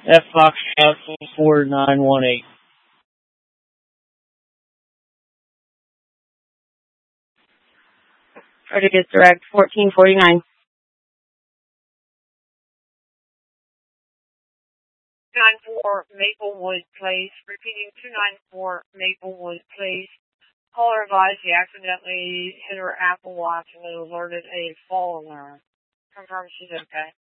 F Fox 4918. Target direct 1449. 294 Maplewood Place. Repeating 294 Maplewood Place. Caller advised he accidentally hit her Apple Watch and it alerted a fall alarm. Confirm she's okay.